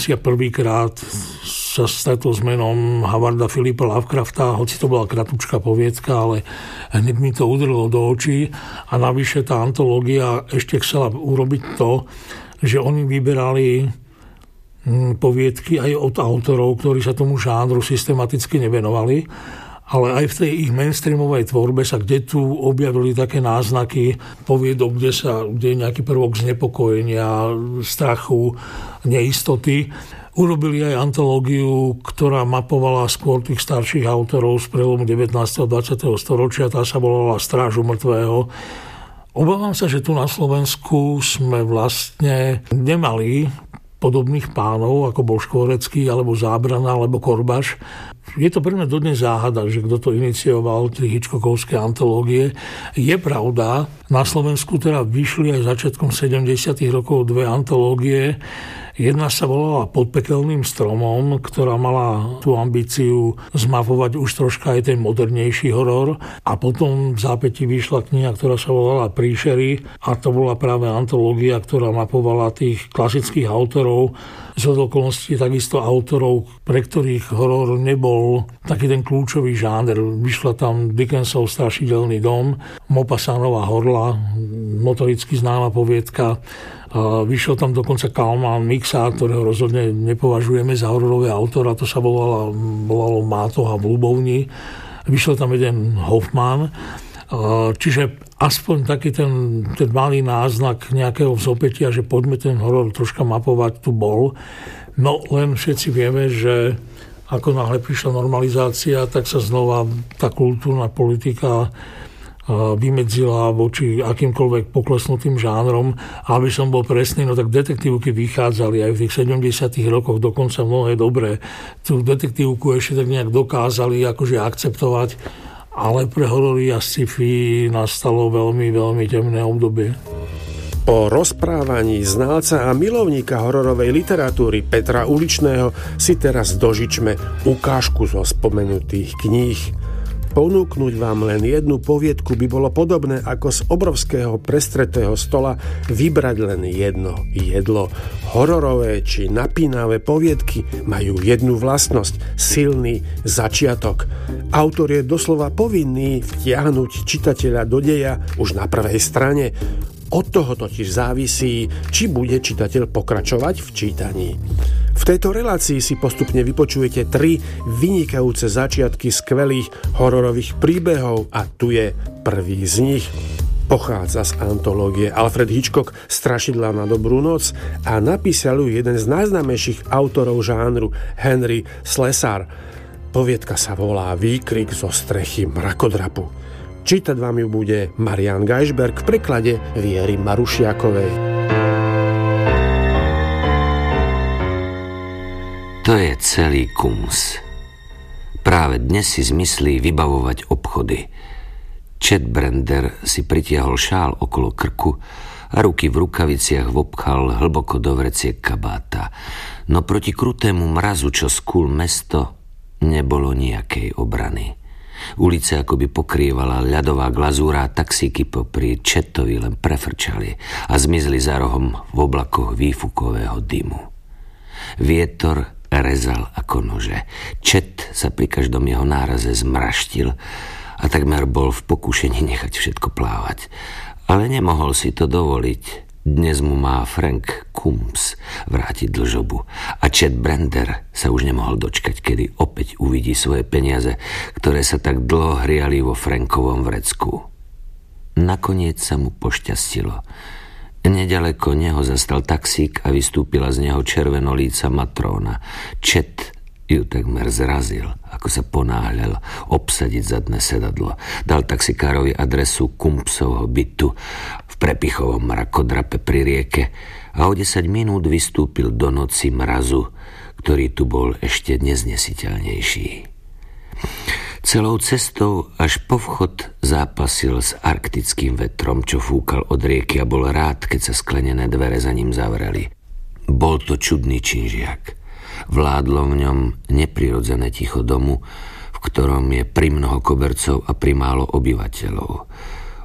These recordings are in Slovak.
si ja prvýkrát sa stretol s menom Howarda Philippa Lovecrafta, hoci to bola kratučká poviedka, ale hneď mi to udrlo do očí a navyše tá antológia ešte chcela urobiť to, že oni vyberali poviedky aj od autorov, ktorí sa tomu žánru systematicky nevenovali, ale aj v tej ich mainstreamovej tvorbe sa kde tu objavili také náznaky poviedok, kde je nejaký prvok znepokojenia, strachu, neistoty. Urobili aj antológiu, ktorá mapovala skôr tých starších autorov z prelomu 19. a 20. storočia. Tá sa volala Strážu mŕtvého. Obávam sa, že tu na Slovensku sme vlastne nemali podobných pánov, ako bol Škvorecký, alebo Zábrana, alebo Korbaš. Je to pre mňa dodnes záhada, že kto to inicioval, tie Hitchcockovské antológie. Je pravda, na Slovensku teda vyšli aj začiatkom 70. rokov dve antológie. Jedna sa volala Pod pekelným stromom, ktorá mala tú ambíciu zmapovať už troška aj ten modernejší horor. A potom v zápätí vyšla kniha, ktorá sa volala Príšery. A to bola práve antológia, ktorá mapovala tých klasických autorov. Z okolností takisto autorov, pre ktorých horor nebol taký ten kľúčový žáner. Vyšla tam Dickensov Strašidelný dom, Maupassantova Horla, notoricky známa poviedka. Vyšiel tam dokonca Kalman Mixa, ktorého rozhodne nepovažujeme za hororového autora, to sa volalo Mátoha v Ľubovni. Vyšiel tam jeden Hoffman. Čiže aspoň taký ten malý náznak nejakého vzopätia, že poďme ten horor troška mapovať, tu bol. No len všetci vieme, že ako náhle prišla normalizácia, tak sa znova tá kultúrna politika vymedzila voči akýmkoľvek poklesnutým žánrom. A aby som bol presný, no tak detektívky vychádzali aj v tých 70. rokoch dokonca mnohé dobré. Tú detektívku ešte tak nejak dokázali akože akceptovať, ale pre horory a sci-fi nastalo veľmi, veľmi temné obdobie. Po rozprávaní znalca a milovníka hororovej literatúry Petra Uličného si teraz dožičme ukážku zo spomenutých kníh. Ponúknuť vám len jednu poviedku by bolo podobné ako z obrovského prestretého stola vybrať len jedno jedlo. Hororové či napínavé poviedky majú jednu vlastnosť, silný začiatok. Autor je doslova povinný vtiahnuť čitateľa do deja už na prvej strane. Od toho totiž závisí, či bude čitateľ pokračovať v čítaní. V tejto relácii si postupne vypočujete 3 vynikajúce začiatky skvelých hororových príbehov a tu je prvý z nich. Pochádza z antológie Alfred Hitchcock Strašidlá na dobrú noc a napísal ju jeden z najznámejších autorov žánru Henry Slesar. Poviedka sa volá Výkrik zo strechy mrakodrapu. Čítať vám ju bude Marián Geisberg v preklade Viery Marušiakovej. To je celý Kums. Práve dnes si zmyslí vybavovať obchody. Chet Brander si pritiahol šál okolo krku a ruky v rukaviciach vopchal hlboko do vreciek kabáta. No proti krutému mrazu, čo skúl mesto, nebolo nejakej obrany. Ulice akoby pokrývala ľadová glazúra a taxíky popri Chetovi len prefrčali a zmizli za rohom v oblakoch výfukového dymu. Vietor rezal ako nože. Chet sa pri každom jeho náraze zmraštil a takmer bol v pokúšení nechať všetko plávať. Ale nemohol si to dovoliť. Dnes mu má Frank Kums vrátiť dlžobu a Chet Brander sa už nemohol dočkať, kedy opäť uvidí svoje peniaze, ktoré sa tak dlho hriali vo Frankovom vrecku. Nakoniec sa mu pošťastilo. Nedaleko neho zastal taxík a vystúpila z neho červenolíca matróna. Chet ju takmer zrazil, ako sa ponáhľal obsadiť zadné sedadlo. Dal taxikárovi adresu Kumpsovho bytu v prepichovom mrakodrape pri rieke a o 10 minút vystúpil do noci mrazu, ktorý tu bol ešte neznesiteľnejší. Celou cestou až po vchod zápasil s arktickým vetrom, čo fúkal od rieky a bol rád, keď sa sklenené dvere za ním zavreli. Bol to čudný činžiak. Vládlo v ňom neprirodzené ticho domu, v ktorom je primnoho kobercov a primálo obyvateľov.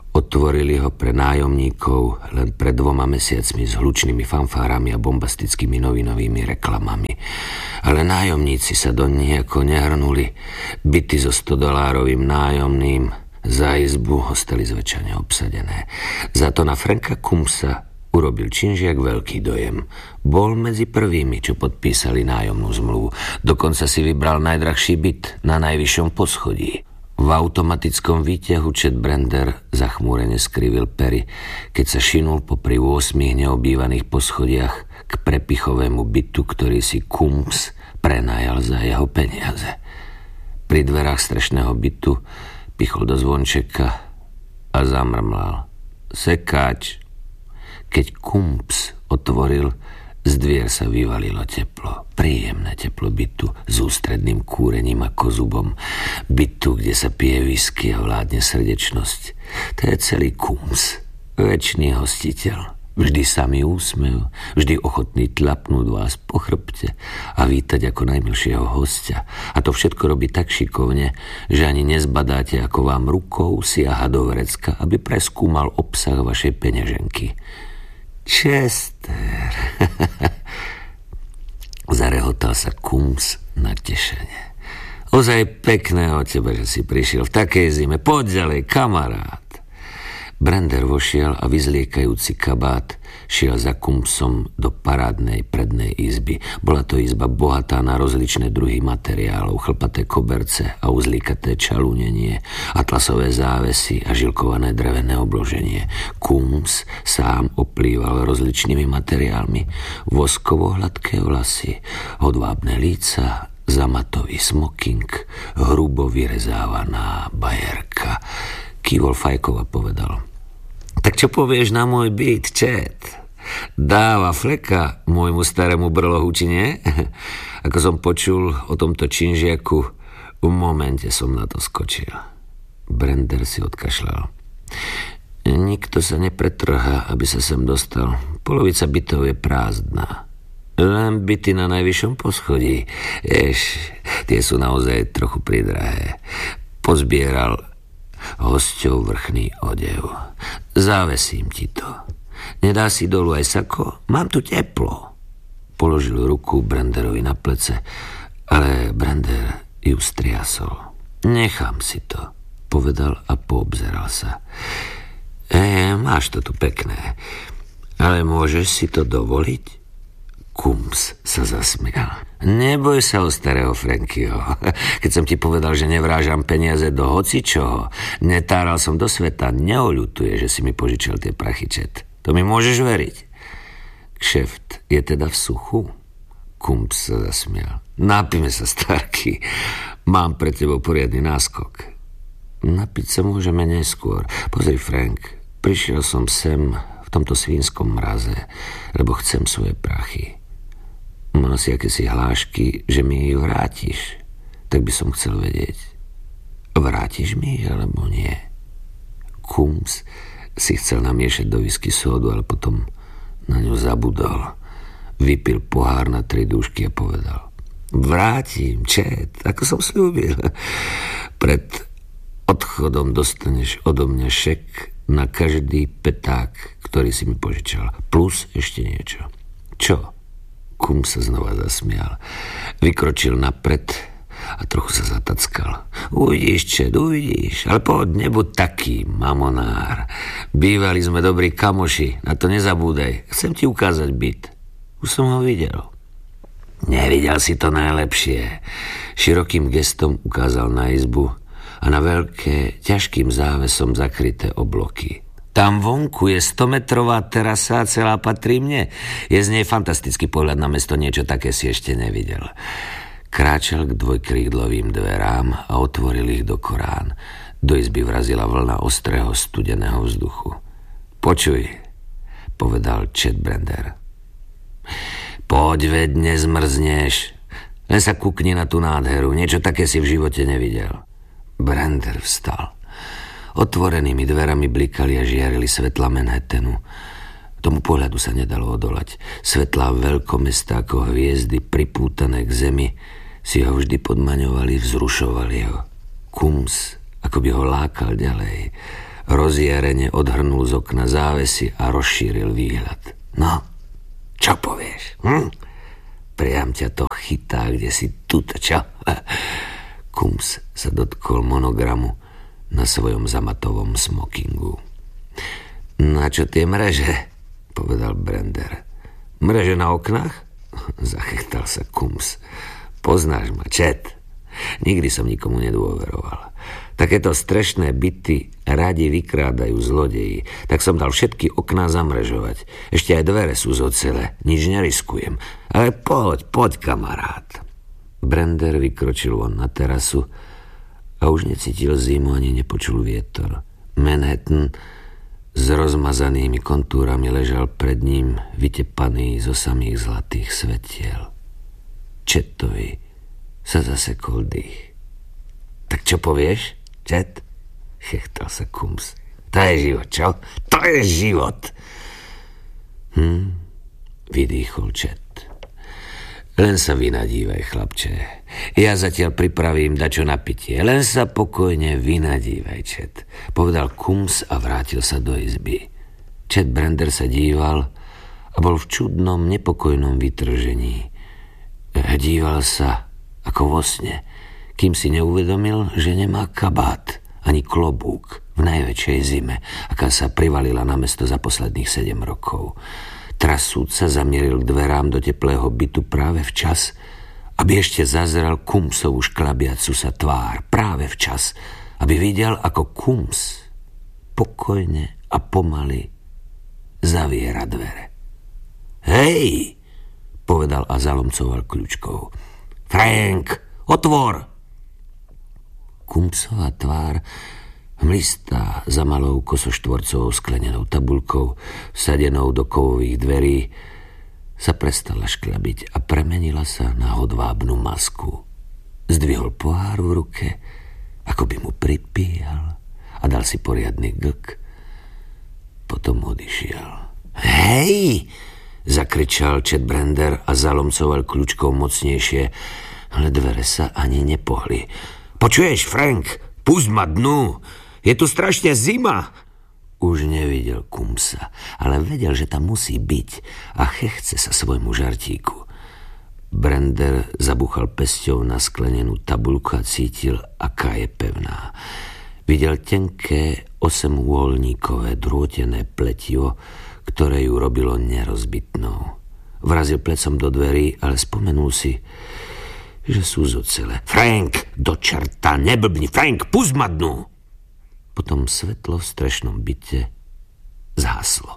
Otvorili ho pre nájomníkov len pred 2 mesiacmi s hlučnými fanfárami a bombastickými novinovými reklamami. Ale nájomníci sa do nejako nehrnuli. Byty so $100 nájomným za izbu ostali zväčša neobsadené. Za to na Franka Cumsa urobil činžiak veľký dojem. Bol medzi prvými, čo podpísali nájomnú zmluvu. Dokonca si vybral najdrahší byt na najvyššom poschodí. V automatickom výťahu Chet Brander zachmúrene skrivil pery, keď sa šinul popri 8 neobývaných poschodiach k prepichovému bytu, ktorý si Cums prenajal za jeho peniaze. Pri dverách strešného bytu pichol do zvončeka a zamrmlal: Sekáč. Keď Cums otvoril, z dvier sa vyvalilo teplo. Príjemné teplo bytu s ústredným kúrením a kozubom. Bytu, kde sa pije whisky a vládne srdečnosť. To je celý Cums. Večný hostiteľ. Vždy samý úsmev. Vždy ochotný tlapnúť vás po chrbte a vítať ako najmilšieho hostia. A to všetko robí tak šikovne, že ani nezbadáte, ako vám rukou siaha do vrecka, aby preskúmal obsah vašej peňaženky. Chester. Zarehotal sa Cums natešene. Ozaj pekné od teba, že si prišiel v takej zime. Poď ďalej, kamarát. Brander vošiel a vyzliekajúci kabát šiel za Cumsom do parádnej prednej izby. Bola to izba bohatá na rozličné druhy materiálov, chlpaté koberce a uzlíkaté čalúnenie, atlasové závesy a žilkované drevené obloženie. Cums sám oplýval rozličnými materiálmi: voskovo-hladké vlasy, hodvábne líca, zamatový smoking, hrubo vyrezávaná bajerka. Kývol fajkov a povedal: Tak čo povieš na môj byt, Chet? Dáva fleka môjmu starému brlohu, či nie? Ako som počul o tomto činžiaku, v momente som na to skočil. Brander si odkašľal. Nikto sa nepretrhá, aby sa sem dostal. Polovica bytov je prázdna. Len byty na najvyššom poschodí. Tie sú naozaj trochu pridrahé. Pozbieral hosťov vrchný odev. Závesím ti to. Nedá si dolu aj sako? Mám tu teplo. Položil ruku Branderovi na plece, ale Brander ju striasol. Nechám si to, povedal a poobzeral sa. Máš to tu pekné, ale môžeš si to dovoliť? Cums sa zasmial. Neboj sa o starého Frankyho. Keď som ti povedal, že nevrážam peniaze do hocičoho, netáral som do sveta, neoľutuje, že si mi požičal tie prachy, Chet. To mi môžeš veriť. Kšeft je teda v suchu? Cums sa zasmial. Napíme sa, starky. Mám pre tebou poriadny náskok. Napiť sa môžeme neskôr. Pozri, Frank, prišiel som sem v tomto svínskom mraze, lebo chcem svoje prachy. Mal si akési hlášky, že mi ich vrátiš. Tak by som chcel vedieť. Vrátiš mi ich, alebo nie? Cums si chcel namiešať do whisky sódu, ale potom na ňu zabudol. Vypil pohár na 3 dúšky a povedal: Vrátim, Chet, ako som slúbil. Pred odchodom dostaneš odo mňa šek na každý peták, ktorý si mi požičal. Plus ešte niečo. Čo? Cums sa znova zasmial. Vykročil napred a trochu sa zatackal. Uvidíš, Chet, uvidíš. Ale poď, nebuď taký mamonár. Bývali sme dobrí kamoši, na to nezabúdaj. Chcem ti ukázať byt. Už som ho videl. Nevidel si to najlepšie. Širokým gestom ukázal na izbu a na veľké, ťažkým závesom zakryté obloky. Tam vonku je 100-metrová terasa, celá patrí mne. Je z nej fantastický pohľad na mesto, niečo také si ešte nevidel. Kráčal k dvojkrídlovým dverám a otvoril ich do korán. Do izby vrazila vlna ostrého studeného vzduchu. Počuj, povedal Chet Brander. Poď, veď nezmrzneš. Len sa kukni na tú nádheru. Niečo také si v živote nevidel. Brander vstal. Otvorenými dverami blikali a žiarili svetla Manhattanu. Tomu pohľadu sa nedalo odolať. Svetlá veľkomesta ako hviezdy pripútané k zemi si ho vždy podmaňovali, vzrušovali ho. Cums, ako by ho lákal ďalej. Rozjarene odhrnul z okna závesy a rozšíril výhľad. No, čo povieš? Priam ťa to chytá, kde si tuto, čo? Kums sa dotkol monogramu na svojom zamatovom smokingu. Na čo tie mreže? Povedal Brender. Mreže na oknách? Zachechtal sa Kums. Poznáš ma, Chet. Nikdy som nikomu nedôveroval. Takéto strešné byty radi vykrádajú zlodeji, tak som dal všetky okná zamrežovať. Ešte aj dvere sú z ocele, nič neriskujem. Ale poď, kamarát. Brender vykročil von na terasu a už necítil zimu ani nepočul vietor. Manhattan s rozmazanými kontúrami ležal pred ním, vytepaný zo samých zlatých svetiel. Chetovi sa zasekol dých. Tak čo povieš, Chet? Chechtal sa Kums. To je život, čo? To je život. Vydýchol Chet. Len sa vynadívaj, chlapče. Ja zatiaľ pripravím dačo na pitie. Len sa pokojne vynadívaj, Chet. Povedal Kums a vrátil sa do izby. Chet Brender sa díval a bol v čudnom, nepokojnom vytržení. Díval sa ako vo sne, kým si neuvedomil, že nemá kabát ani klobúk v najväčšej zime, aká sa privalila na mesto za posledných 7 rokov. Trasúc sa zamieril k dverám do teplého bytu práve včas, aby ešte zazrel Kumsovú šklabiacu sa tvár. Práve včas, aby videl, ako Kums pokojne a pomaly zaviera dvere. Hej, povedal a zalomcoval kľúčkou. Frank, otvor! Kumsová tvár, hmlistá za malou kosoštvorcovou sklenenou tabuľkou, vsadenou do kovových dverí, sa prestala šklabiť a premenila sa na hodvábnu masku. Zdvihol pohár v ruke, ako by mu pripíjal a dal si poriadny glk. Potom odišiel. Hej! Zakričal Chet Brender a zalomcoval kľúčkou mocnejšie, ale dvere sa ani nepohli. Počuješ, Frank? Pusť ma dnu! Je tu strašne zima! Už nevidel Kumsa, ale vedel, že tam musí byť a chechce sa svojmu žartíku. Brender zabuchal pesťou na sklenenú tabuľku a cítil, aká je pevná. Videl tenké 8-úholníkové drôtené pletivo, ktoré ju robilo nerozbitnou. Vrazil plecom do dverí, ale spomenul si, že sú z ocele. Frank, do čerta, neblbni, Frank, pusť ma dnu! Potom svetlo v strešnom byte zhaslo.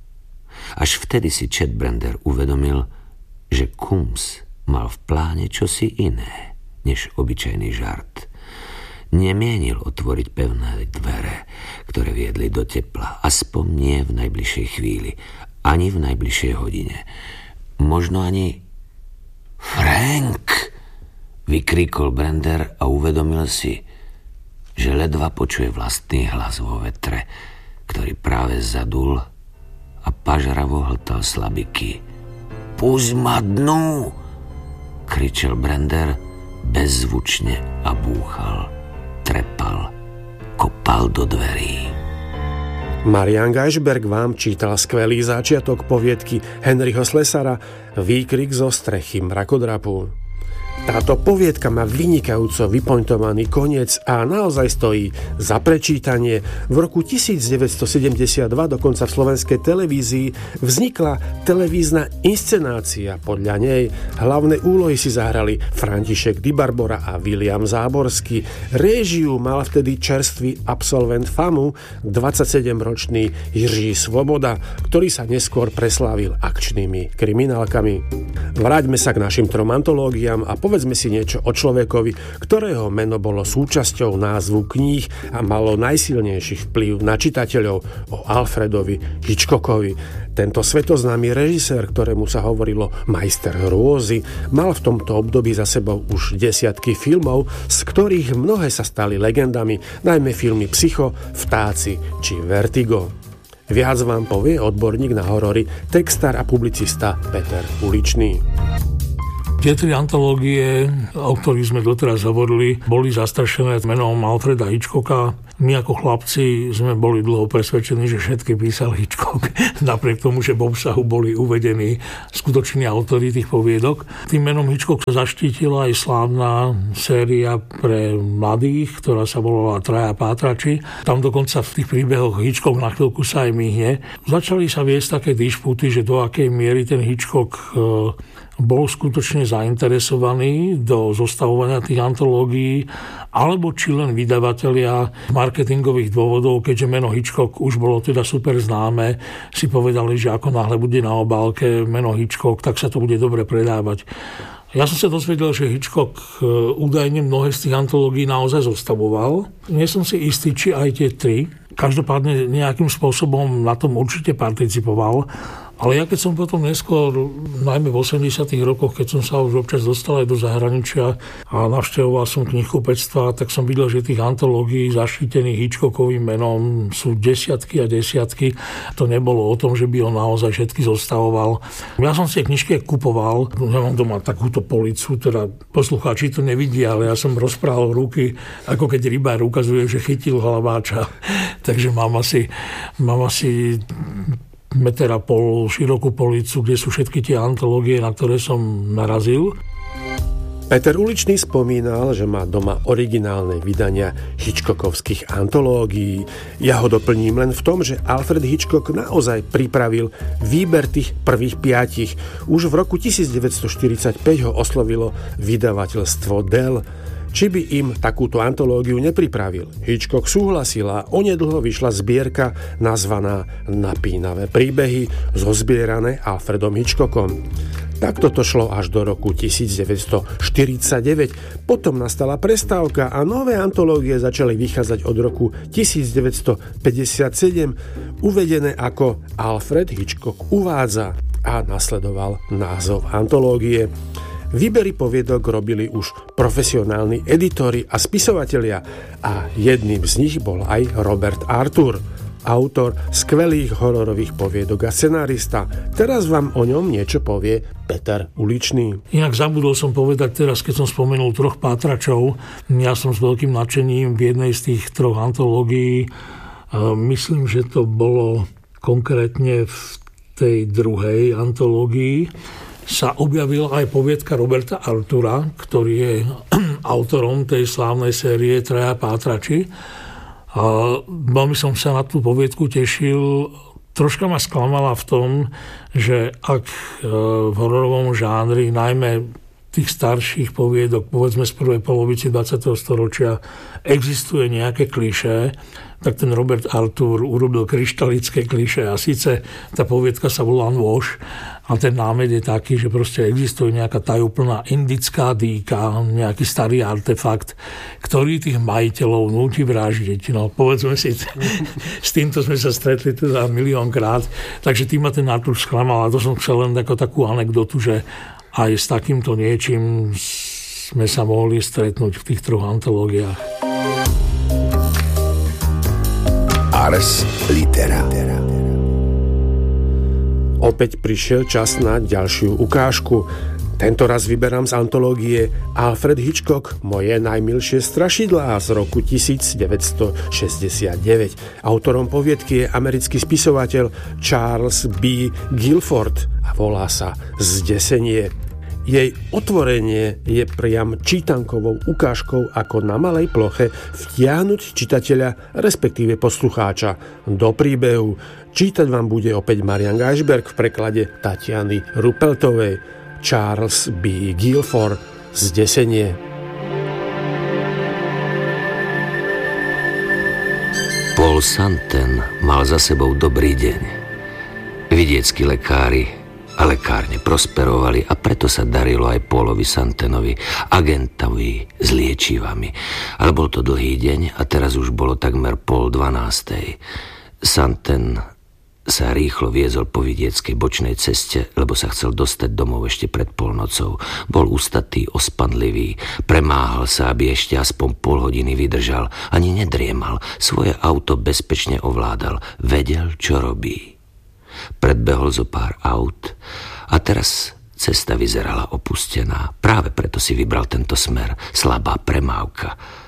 Až vtedy si Chet Brender uvedomil, že Kums mal v pláne čosi iné, než obyčajný žart. Nemienil otvoriť pevné dvere, ktoré viedli do tepla, aspoň nie v najbližšej chvíli, ani v najbližšej hodine. Možno ani... Frank! Vykríkol Brender a uvedomil si, že ledva počuje vlastný hlas vo vetre, ktorý práve zadul a pažravo hltal slabiky. Pusť ma dnu! Kričal Brender bezzvučne a búchal, trepal, kopal do dverí. Marian Geisberg vám čítal skvelý začiatok poviedky Henryho Slesara Výkrik zo strechy mrakodrapu. Táto poviedka má vynikajúco vypointovaný koniec a naozaj stojí za prečítanie. V roku 1972 dokonca v slovenskej televízii vznikla televízna inscenácia. Podľa nej hlavné úlohy si zahrali František Dybarbora a William Záborský. Réžiu mal vtedy čerstvý absolvent FAMU, 27-ročný Jiří Svoboda, ktorý sa neskôr preslávil akčnými kriminálkami. Vráťme sa k našim trom antológiám a povedzme si niečo o človekovi, ktorého meno bolo súčasťou názvu kníh a malo najsilnejší vplyv na čitateľov, o Alfredovi Hitchcockovi. Tento svetoznámy režisér, ktorému sa hovorilo majster hrôzy, mal v tomto období za sebou už desiatky filmov, z ktorých mnohé sa stali legendami, najmä filmy Psycho, Vtáci či Vertigo. Viac vám povie odborník na horory, textár a publicista Peter Uličný. Tie tri antológie, o ktorých sme doteraz hovorili, boli zastrešené menom Alfreda Hitchcocka. My ako chlapci sme boli dlho presvedčení, že všetky písal Hitchcock, napriek tomu, že v obsahu boli uvedení skutoční autori tých poviedok. Tým menom Hitchcock sa zaštítila aj slávna séria pre mladých, ktorá sa volala Traja pátrači. Tam dokonca v tých príbehoch Hitchcock na chvíľku sa aj myhne. Začali sa viesť také dišputy, že do akej miery ten Hitchcock bol skutočne zainteresovaný do zostavovania tých antológií, alebo či len vydavatelia marketingových dôvodov, keďže meno Hitchcock už bolo teda super známe, si povedali, že ako náhle bude na obálke meno Hitchcock, tak sa to bude dobre predávať. Ja som sa dozvedel, že Hitchcock údajne mnohé z tých antológií naozaj zostavoval. Nie som si istý, či aj tie 3. Každopádne nejakým spôsobom na tom určite participoval. Ale ja keď som potom neskôr, najmä v 80. rokoch, keď som sa už občas dostal aj do zahraničia a navštevoval som knihkupectva, tak som videl, že tých antológií zaštítených Hitchcockovým menom sú desiatky a desiatky. To nebolo o tom, že by on naozaj všetky zostavoval. Ja som si knižky kupoval, ja mám doma takúto policu, teda poslucháči to nevidia, ale ja som rozprával ruky, ako keď rybár ukazuje, že chytil hlaváča. Takže mám asi meter a pol širokú policu, kde sú všetky tie antológie, na ktoré som narazil. Peter Uličný spomínal, že má doma originálne vydania Hitchcockovských antológií. Ja ho doplním len v tom, že Alfred Hitchcock naozaj pripravil výber tých prvých 5. Už v roku 1945 ho oslovilo vydavateľstvo Dell, či by im takúto antológiu nepripravil. Hitchcock súhlasil a onedlho vyšla zbierka nazvaná Napínavé príbehy, zozbierané Alfredom Hitchcockom. Takto to šlo až do roku 1949. Potom nastala prestávka a nové antológie začali vychádzať od roku 1957, uvedené ako Alfred Hitchcock uvádza, a nasledoval názov antológie. Výbery poviedok robili už profesionálni editori a spisovatelia a jedným z nich bol aj Robert Arthur, autor skvelých hororových poviedok a scenárista. Teraz vám o ňom niečo povie Peter Uličný. Inak zabudol som povedať teraz, keď som spomenul Troch pátračov, ja som s veľkým nadšením v jednej z tých 3 antológií, myslím, že to bolo konkrétne v tej druhej antológii, sa objavila aj poviedka Roberta Artura, ktorý je autorom tej slávnej série Traja pátrači. A veľmi som sa na tú poviedku tešil. Troška ma sklamala v tom, že ak v hororovom žánri, najmä tých starších poviedok, povedzme z prvej polovici 20. storočia, existuje nejaké klišé, tak ten Robert Arthur urobil kryštalické klišé a síce tá poviedka sa volá Nôž a ten námed je taký, že proste existuje nejaká tajúplná indická dýka, nejaký starý artefakt, ktorý tých majiteľov núti vraždiť. No povedzme si, s týmto sme sa stretli teda miliónkrát, takže tým ma ten Arthur sklamal a to som chcel len takú anekdotu, že aj s takýmto niečím sme sa mohli stretnúť v tých 3 antológiách. Ars Litera. Opäť prišiel čas na ďalšiu ukážku. Tento raz vyberám z antológie Alfred Hitchcock Moje najmilšie strašidlá z roku 1969. Autorom poviedky je americký spisovateľ Charles B. Guilford a volá sa Zdesenie. Jej otvorenie je priam čítankovou ukážkou, ako na malej ploche vtiahnuť čitateľa, respektíve poslucháča, do príbehu. Čítať vám bude opäť Marian Geisberg v preklade Tatiany Rupeltovej. Charles B. Guilford Zdesenie. Paul Santen mal za sebou dobrý deň. Vidieckí lekári a lekárne prosperovali a preto sa darilo aj Paulovi Santenovi, agentovi s liečivami. Ale bol to dlhý deň a teraz už bolo takmer 11:30. Santen sa rýchlo viezol po vidieckej bočnej ceste, lebo sa chcel dostať domov ešte pred polnocou. Bol ústatý, ospadlivý, premáhal sa, aby ešte aspoň pol hodiny vydržal. Ani nedriemal, svoje auto bezpečne ovládal, vedel, čo robí. Predbehol zo pár aut a teraz cesta vyzerala opustená. Práve preto si vybral tento smer, slabá premávka. A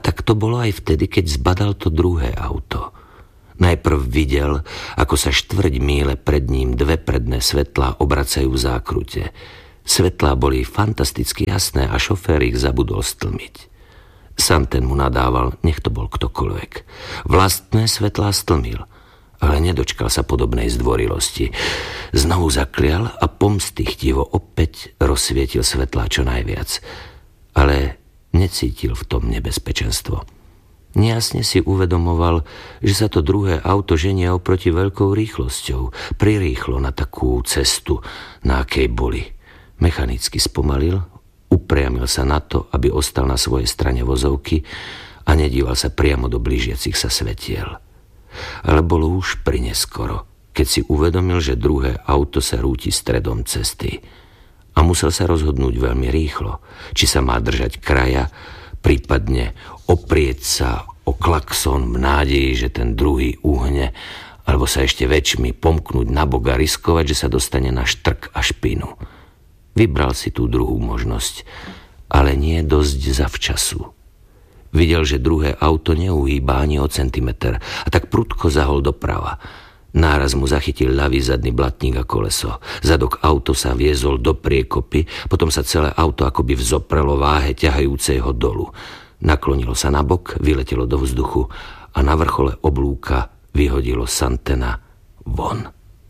tak to bolo aj vtedy, keď zbadal to druhé auto. Najprv videl, ako sa 1/4 míle pred ním 2 predné svetlá obracajú v zákrute. Svetlá boli fantasticky jasné a šofér ich zabudol stlmiť. Santen mu nadával, nech to bol ktokoľvek. Vlastné svetlá stlmil, ale nedočkal sa podobnej zdvorilosti. Znovu zaklial a pomstychtivo opäť rozsvietil svetlá čo najviac. Ale necítil v tom nebezpečenstvo. Nejasne si uvedomoval, že sa to druhé auto ženie oproti veľkou rýchlosťou. Prirýchlo na takú cestu, na akej boli. Mechanicky spomalil, upriamil sa na to, aby ostal na svojej strane vozovky a nedíval sa priamo do blížiacich sa svetiel. Ale bolo už prineskoro, keď si uvedomil, že druhé auto sa rúti stredom cesty. A musel sa rozhodnúť veľmi rýchlo, či sa má držať kraja, prípadne oprieť sa o klakson v nádeji, že ten druhý uhne, alebo sa ešte väčšmi pomknúť na bok a riskovať, že sa dostane na štrk a špinu. Vybral si tú druhú možnosť, ale nie dosť zavčasu. Videl, že druhé auto neuhýba ani o centimeter a tak prudko zahol doprava. Náraz mu zachytil ľavý zadný blatník a koleso. Zadok auto sa viezol do priekopy, potom sa celé auto akoby vzoprelo váhe ťahajúcej ho dolu. Naklonilo sa nabok, vyletelo do vzduchu a na vrchole oblúka vyhodilo Santena von.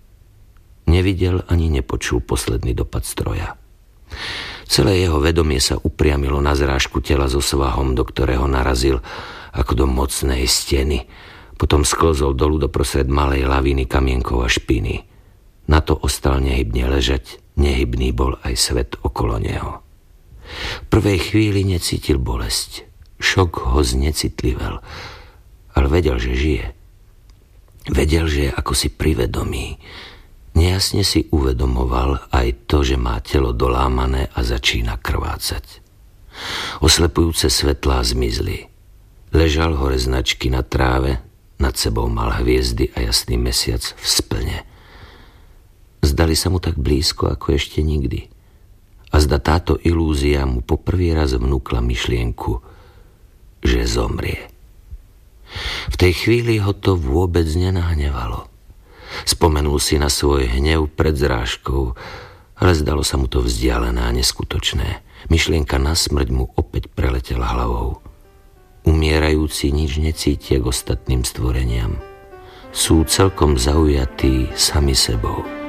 Nevidel ani nepočul posledný dopad stroja. Celé jeho vedomie sa upriamilo na zrážku tela so svahom, do ktorého narazil ako do mocnej steny. Potom sklzol dolu doprostred malej lavíny kamienkov a špiny. Na to ostal nehybne ležať, nehybný bol aj svet okolo neho. V prvej chvíli necítil bolesť. Šok ho znecitlivel, ale vedel, že žije. Vedel, že je ako si privedomý. Nejasne si uvedomoval aj to, že má telo dolámané a začína krvácať. Oslepujúce svetlá zmizli. Ležal hore značky na tráve, nad sebou mal hviezdy a jasný mesiac v splne. Zdali sa mu tak blízko ako ešte nikdy. A zda táto ilúzia mu poprvý raz vnúkla myšlienku, že zomrie. V tej chvíli ho to vôbec nenahnevalo. Spomenul si na svoj hnev pred zrážkou, ale zdalo sa mu to vzdialené a neskutočné. Myšlienka na smrť mu opäť preletela hlavou. Umierajúci nič necítia k ostatným stvoreniam. Sú celkom zaujatí sami sebou.